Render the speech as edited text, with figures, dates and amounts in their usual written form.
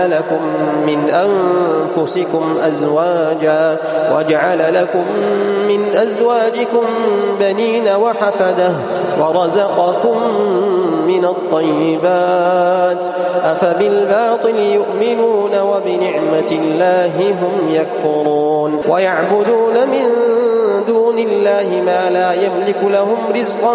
لكم من أنفسكم أزواجا وجعل لكم من أزواجكم بنين وحفدة ورزقكم من الطيبات أفبالباطل يؤمنون وبنعمة الله هم يكفرون ويعبدون من دون الله ما لا يملك لهم رزقا